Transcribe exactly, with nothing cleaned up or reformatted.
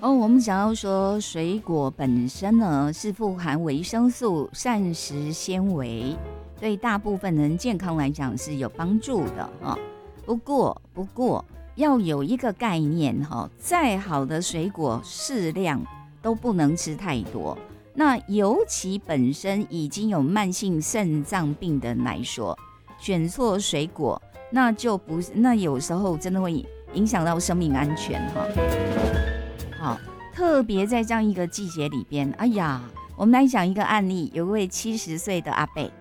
哦，我们讲到说水果本身呢是富含维生素、膳食纤维，对大部分人健康来讲是有帮助的哈。不过，不过要有一个概念哈，再好的水果适量都不能吃太多。那尤其本身已经有慢性肾脏病的人来说，选错水果那就不是，那有时候真的会影响到生命安全哈。好，特别在这样一个季节里边，哎呀，我们来讲一个案例，有一位七十岁的阿伯